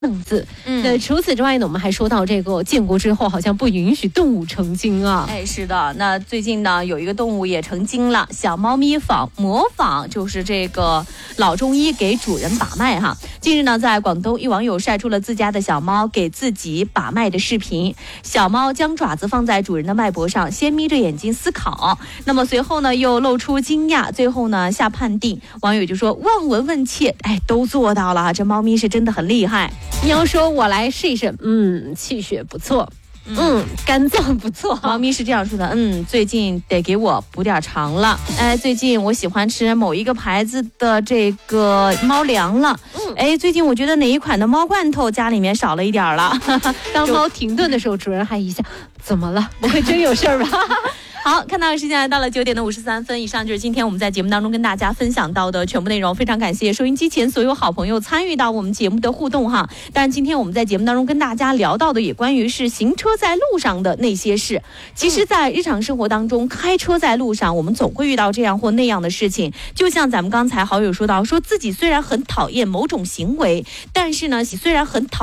能字。那除此之外呢，我们还说到这个建国之后好像不允许动物成精啊。 哎，是的。那最近呢，有一个动物也成精了，小猫咪模仿就是这个老中医给主人把脉哈。近日呢，在广东一网友晒出了自家的小猫给自己把脉的视频。小猫将爪子放在主人的脉搏上，先眯着眼睛思考，那么随后呢又露出惊讶，最后呢下判定。网友就说望闻问切，哎，都做到了，这猫咪是真的很厉害。 你要说我来试一试，气血不错，肝脏不错。 猫咪是这样说的，最近得给我补点肠了。哎，最近我喜欢吃某一个牌子的这个猫粮了。哎，最近我觉得哪一款的猫罐头家里面少了一点了。 当猫停顿的时候，主人还一下，怎么了？不会真有事儿吧？ 好，看到的时间来到了9点53分，以上就是今天我们在节目当中跟大家分享到的全部内容。非常感谢收音机前所有好朋友参与到我们节目的互动哈。当然，今天我们在节目当中跟大家聊到的也关于是行车在路上的那些事。其实，在日常生活当中，开车在路上，我们总会遇到这样或那样的事情。就像咱们刚才好友说到，说自己虽然很讨厌某种行为，但是呢，其实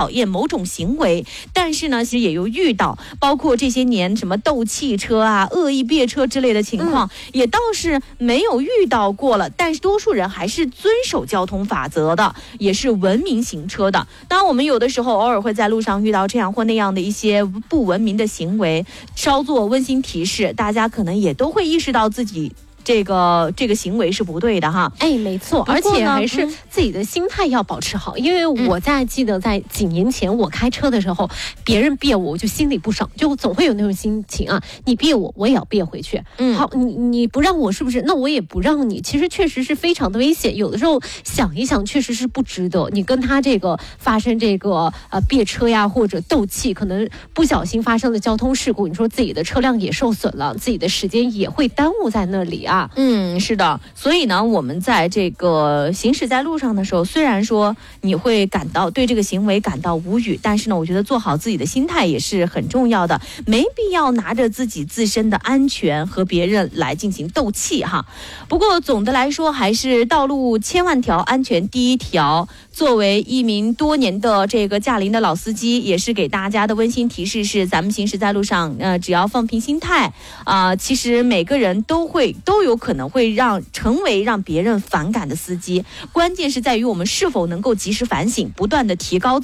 也有遇到，包括这些年什么斗汽车啊、恶意别车之类的情况，也倒是没有遇到过了。但是多数人还是遵守交通法则的，也是文明行车的。当然，我们有的时候偶尔会在路上遇到这样或那样的一些不文明的行为，稍作温馨提示，大家可能也都会意识到自己这个行为是不对的哈。 哎，没错，而且还是自己的心态要保持好。因为我记得在几年前我开车的时候，别人别我就心里不爽，就总会有那种心情啊，你别我，我也要别回去。好，你不让我是不是？那我也不让你。其实确实是非常的危险，有的时候想一想，确实是不值得。你跟他这个发生这个别车呀，或者斗气，可能不小心发生了交通事故，你说自己的车辆也受损了，自己的时间也会耽误在那里啊。 是的。所以呢，我们在这个行驶在路上的时候，虽然说你会对这个行为感到无语，但是呢，我觉得做好自己的心态也是很重要的，没必要拿着自己自身的安全和别人来进行斗气哈。不过总的来说，还是道路千万条，安全第一条。作为一名多年的这个驾龄的老司机，也是给大家的温馨提示是，咱们行驶在路上，只要放平心态其实每个人都有可能会成为让别人反感的司机。关键是在于我们是否能够及时反省，不断的提高